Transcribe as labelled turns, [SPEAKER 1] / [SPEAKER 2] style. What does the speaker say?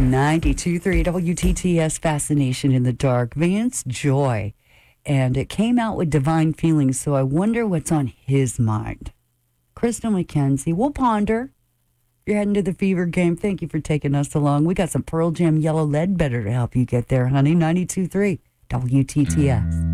[SPEAKER 1] 92.3 WTTS, Fascination in the Dark. Vance Joy. And it came out with Divine Feelings, so I wonder what's on his mind. Crystal McKenzie, we'll ponder. You're heading to the Fever game. Thank you for taking us along. We got some Pearl Jam Yellow Lead better to help you get there, honey. 92.3 WTTS.